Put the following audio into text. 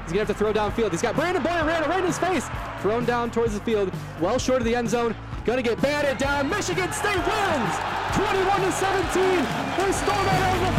He's going to have to throw downfield. He's got Brandon Boyer right in his face. Thrown down towards the field, well short of the end zone. Going to get batted down. Michigan State wins 21-17. They stole that over.